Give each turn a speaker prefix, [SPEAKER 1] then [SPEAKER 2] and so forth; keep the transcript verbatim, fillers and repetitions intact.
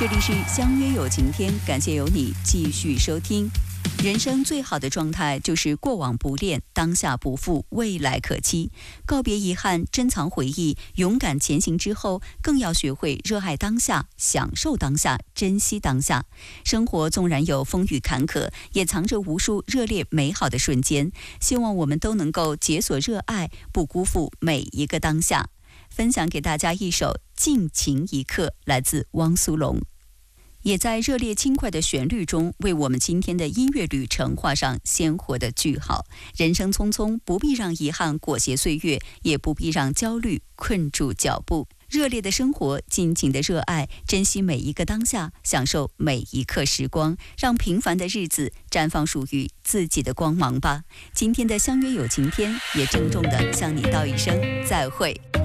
[SPEAKER 1] 这里是相约有晴天，感谢有你继续收听。人生最好的状态就是过往不恋，当下不负，未来可期。告别遗憾，珍藏回忆，勇敢前行之后，更要学会热爱当下，享受当下，珍惜当下。生活纵然有风雨坎坷，也藏着无数热烈美好的瞬间。希望我们都能够解锁热爱，不辜负每一个当下。分享给大家一首《尽情一刻》，来自汪苏泷。也在热烈轻快的旋律中，为我们今天的音乐旅程画上鲜活的句号。人生匆匆，不必让遗憾裹挟岁月，也不必让焦虑困住脚步。热烈的生活，尽情的热爱，珍惜每一个当下，享受每一刻时光，让平凡的日子绽放属于自己的光芒吧。今天的相约有晴天，也郑重的向你道一声再会。